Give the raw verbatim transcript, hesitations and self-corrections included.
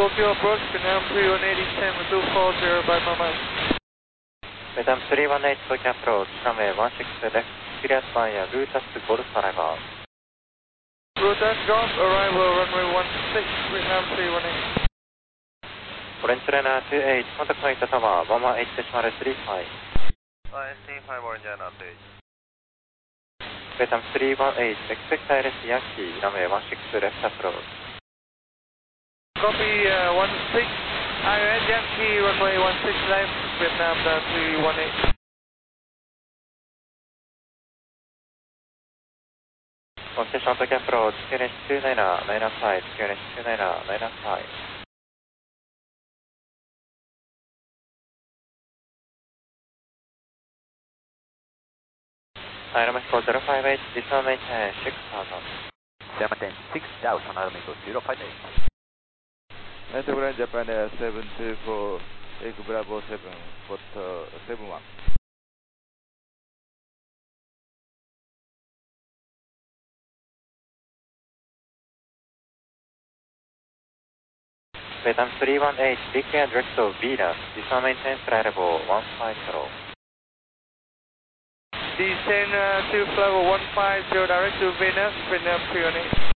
Tokyo approach, Vietnam three one eight, ten two four zero by Mama. Vietnam three one eight, Tokyo approach, runway one six left, cleared via Lutas Golf arrival. Lutas Golf arrival, runway one six, Vietnam three one eight. Orange Liner two eight, contact point tower, one one eight decimal three five. S T five Orange Liner two eight. Vietnam three one eight, expect I L S Yankee, runway one six left approach. Copy uh, one six, I L S Yankee, runway one six left, Vietnam down three one eight. Concession Tokyo approach, Q N H two niner niner five, Q N H two niner niner five. Aeromexico zero five eight, decimal maintain six thousand. Maintain six thousand, Aeromexico zero five eight. Anti-Grand Japan Air seven two four, Echo Bravo seven, Foot seven one. Vietnam three one eight, declare direct to Venus, decimal maintain flight level one five zero. Descend uh, to level one five zero, direct to Venus, Vietnam three one eight.